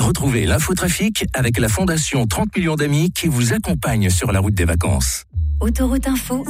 Retrouvez l'infotrafic avec la Fondation 30 millions d'amis qui vous accompagne sur la route des vacances. Autoroute Info 107.7.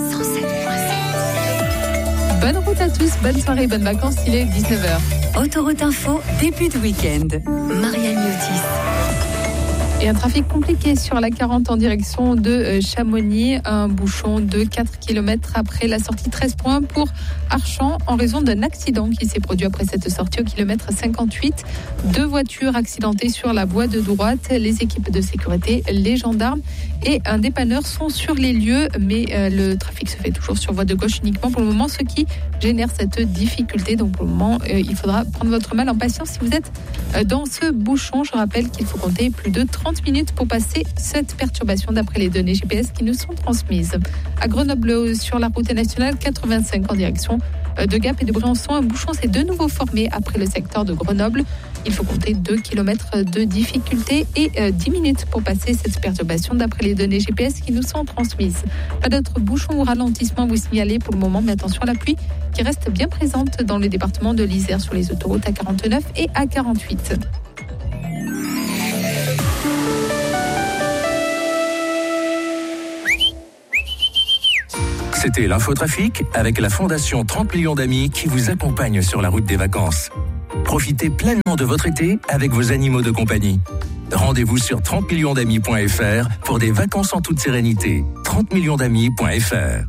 Bonne route à tous, bonne soirée, bonnes vacances, il est 19h. Autoroute Info, début de week-end. Marianne Miotis. Et un trafic compliqué sur la 40 en direction de Chamonix. Un bouchon de 4 km après la sortie 13 points pour Archamps en raison d'un accident qui s'est produit après cette sortie au kilomètre 58. 2 voitures accidentées sur la voie de droite. Les équipes de sécurité, les gendarmes et un dépanneur sont sur les lieux. Mais le trafic se fait toujours sur voie de gauche uniquement pour le moment, ce qui génère cette difficulté. Donc pour le moment, il faudra prendre votre mal en patience si vous êtes dans ce bouchon. Je rappelle qu'il faut compter plus de 30 minutes pour passer cette perturbation d'après les données GPS qui nous sont transmises. À Grenoble, sur la route nationale 85 en direction de Gap et de Briançon, un bouchon s'est de nouveau formé après le secteur de Grenoble. Il faut compter 2 km de difficulté et 10 minutes pour passer cette perturbation d'après les données GPS qui nous sont transmises. Pas d'autres bouchons ou ralentissements à vous signaler pour le moment, mais attention à la pluie qui reste bien présente dans le département de l'Isère sur les autoroutes A49 et A48. C'était l'infotrafic avec la Fondation 30 millions d'amis qui vous accompagne sur la route des vacances. Profitez pleinement de votre été avec vos animaux de compagnie. Rendez-vous sur 30millionsdamis.fr pour des vacances en toute sérénité. 30millionsdamis.fr.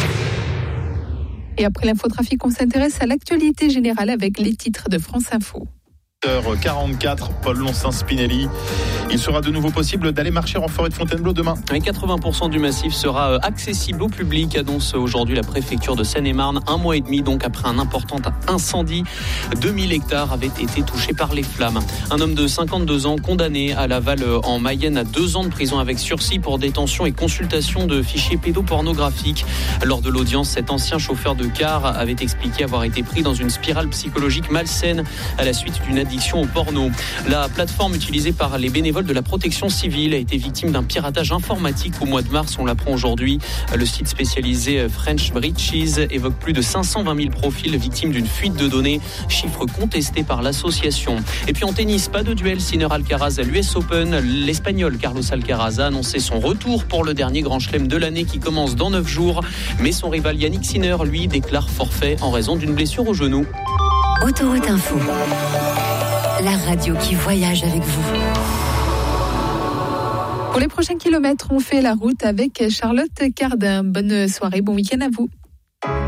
Et après l'infotrafic, on s'intéresse à l'actualité générale avec les titres de France Info. 44, Paul Loncin-Spinelli. Il sera de nouveau possible d'aller marcher en forêt de Fontainebleau demain. Et 80% du massif sera accessible au public, annonce aujourd'hui la préfecture de Seine-et-Marne. 1 mois et demi donc après un important incendie. 2000 hectares avaient été touchés par les flammes. Un homme de 52 ans condamné à Laval en Mayenne à 2 ans de prison avec sursis pour détention et consultation de fichiers pédopornographiques. Lors de l'audience, cet ancien chauffeur de car avait expliqué avoir été pris dans une spirale psychologique malsaine à la suite d'une addiction au porno. La plateforme utilisée par les bénévoles de la protection civile a été victime d'un piratage informatique au mois de mars, on l'apprend aujourd'hui. Le site spécialisé French Breaches évoque plus de 520 000 profils victimes d'une fuite de données, chiffre contesté par l'association. Et puis en tennis, pas de duel Sinner-Alcaraz à l'US Open. L'Espagnol Carlos Alcaraz a annoncé son retour pour le dernier grand chelem de l'année qui commence dans 9 jours. Mais son rival Yannick Sinner, lui, déclare forfait en raison d'une blessure au genou. Autoroute Info. La radio qui voyage avec vous. Pour les prochains kilomètres, on fait la route avec Charlotte Cardin. Bonne soirée, bon week-end à vous.